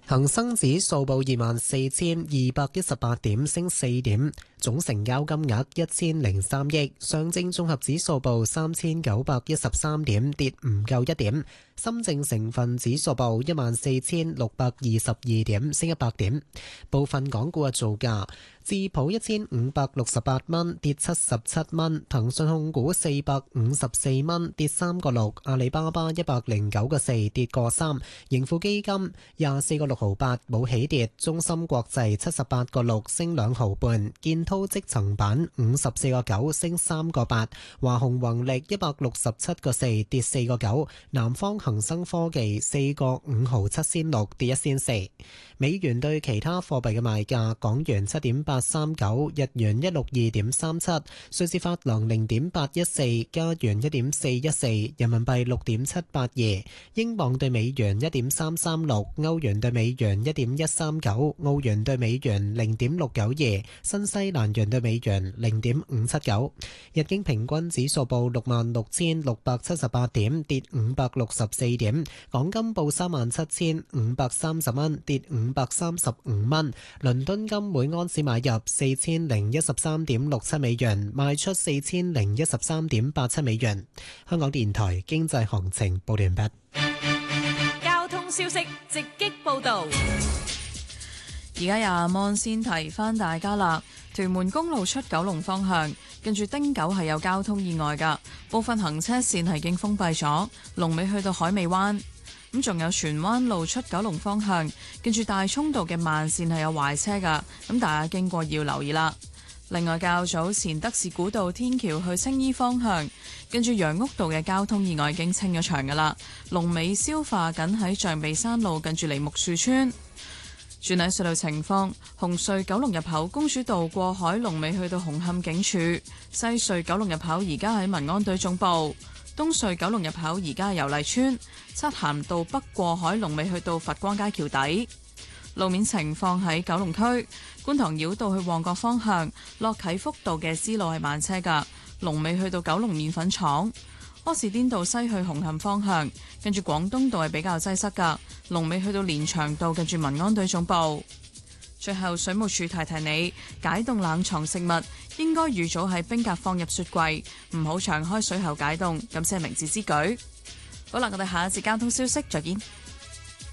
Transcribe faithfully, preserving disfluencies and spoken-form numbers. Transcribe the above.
恒生指數報二萬四千二百一十八點，升四點，總成交金額一千零三億。上證綜合指數報三千九百一十三點，跌唔夠一點。深證成分指數報一萬四千六百二十二點，升一百點。部分港股嘅造價：智普一千五百六十八蚊，跌七十七蚊；騰訊控股四百五十四蚊，跌三個六；阿里巴巴一百零九個四，跌個三；盈富基金廿四個六毫八，冇起跌；中芯國際七十八個六，升兩毫半；建滔積層板五十四個九，升三個八；華虹宏力一百六十七個四，跌四個九；南方恒生科技四個五毫七仙六，跌一仙四。美元對其他貨幣嘅賣價：港元七點八三九，日元一六二點三七，瑞士法郎零點八一四，加元一點四一四，人民幣六點七八二，英鎊對美元一點三三六，歐元對美元一點一三九，澳元對美元零點六九二，新西蘭元對美元零點五七九。日經平均指數報六萬六千六百七十八點，跌五百六十四點。港金報三萬七千五百三十蚊，跌五百三十五蚊。倫敦金每安士買入四千零一十三點六七美元，賣出四千零一十三點八七美元。香港電台經濟行情報完畢。 交通消息直擊報道。 而家有阿芒先提翻大家啦，屯門公路出九龍方向，跟住汀九係有交通意外噶，部分行車線係已經封閉咗，龍尾去到海味灣。咁仲有荃灣路出九龍方向，跟住大涌道嘅慢線係有壞車噶，咁大家經過要留意啦。另外較早前德士古道天橋去青衣方向，跟住楊屋道嘅交通意外已經清咗場噶啦，龍尾消化緊喺象鼻山路近住梨木樹村。轉睇隧道情況，紅隧九龍入口公主道過海龍尾去到紅磡警署，西隧九龍入口而家喺民安隊總部，東隧九龍入口而家係油麗邨，漆咸道北過海龍尾去到佛光街橋底。路面情況喺九龍區觀塘繞道去旺角方向，落啟福道嘅支路係慢車噶，龍尾去到九龍麵粉廠。柯士甸道西去紅磡方向，跟住廣東道係比較擠塞噶，龍尾去到連翔道近住民安隊總部。最後水務署提提你，解凍冷藏食物應該預早喺冰格放入雪櫃，唔好長開水喉解凍，咁先係明智之舉。好啦，我哋下一節交通消息再見。